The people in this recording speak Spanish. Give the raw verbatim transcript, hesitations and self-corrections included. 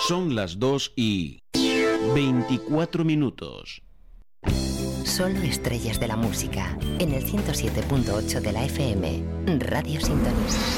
Son las dos y veinticuatro minutos. Solo estrellas de la música, en el ciento siete punto ocho de la F M, Radio Sintonía.